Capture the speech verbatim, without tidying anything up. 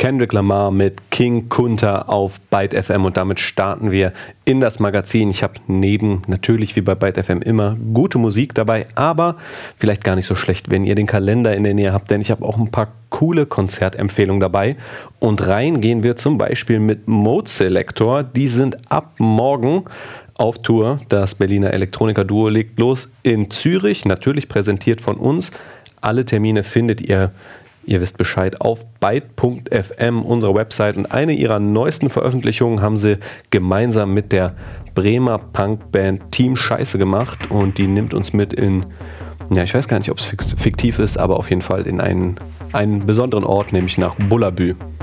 Kendrick Lamar mit King Kunta auf Byte F M und damit starten wir in das Magazin. Ich habe neben, natürlich wie bei Byte F M immer, gute Musik dabei, aber vielleicht gar nicht so schlecht, wenn ihr den Kalender in der Nähe habt, denn ich habe auch ein paar coole Konzertempfehlungen dabei und rein gehen wir zum Beispiel mit Mode Selector. Die sind ab morgen auf Tour. Das Berliner Elektroniker-Duo legt los in Zürich, natürlich präsentiert von uns. Alle Termine findet ihr Ihr wisst Bescheid, auf byte punkt f m, unserer Website. Und eine ihrer neuesten Veröffentlichungen haben sie gemeinsam mit der Bremer Punkband Team Scheiße gemacht. Und die nimmt uns mit in, ja, ich weiß gar nicht, ob es fiktiv ist, aber auf jeden Fall in einen, einen besonderen Ort, nämlich nach Bullabü.